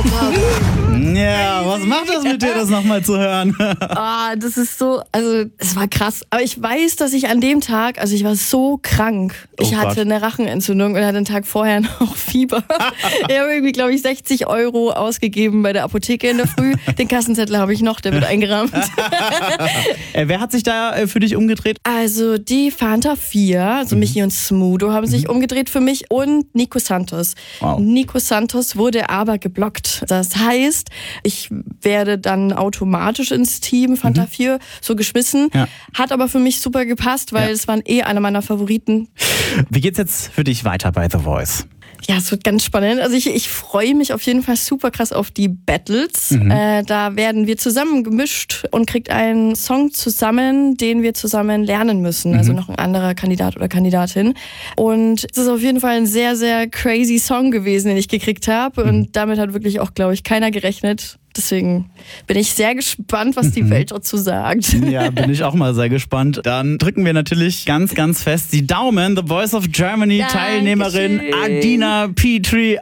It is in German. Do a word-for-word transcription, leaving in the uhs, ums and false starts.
geschaut habe. Ja, was macht das mit dir, das nochmal zu hören? Ah, das ist so, also es war krass. Aber ich weiß, dass ich an dem Tag, also ich war so krank. Ich Oh hatte Gott. eine Rachenentzündung und hatte den Tag vorher noch Fieber. Ich habe irgendwie, glaube ich, sechzig Euro ausgegeben bei der Apotheke in der Früh. Den Kassenzettel habe ich noch, der wird eingerahmt. Äh, wer hat sich da äh, für dich umgedreht? Also die Fanta vier, also Michi und Smudo haben sich umgedreht für mich und Nico Santos. Wow. Nico Santos wurde aber geblockt. Das heißt, ich werde dann automatisch ins Team Fanta vier so geschmissen. Ja. Hat aber für mich super gepasst, weil Ja. es waren eh einer meiner Favoriten. Wie geht's jetzt für dich weiter bei The Voice? Ja, es wird ganz spannend. Also ich, ich freue mich auf jeden Fall super krass auf die Battles. Mhm. Äh, da werden wir zusammen gemischt und kriegt einen Song zusammen, den wir zusammen lernen müssen. Mhm. Also noch ein anderer Kandidat oder Kandidatin. Und es ist auf jeden Fall ein sehr, sehr crazy Song gewesen, den ich gekriegt habe. Mhm. Und damit hat wirklich auch, glaube ich, keiner gerechnet. Deswegen bin ich sehr gespannt, was die Welt dazu sagt. Ja, bin ich auch mal sehr gespannt. Dann drücken wir natürlich ganz, ganz fest die Daumen. The Voice of Germany Dankeschön. Teilnehmerin Adina Petri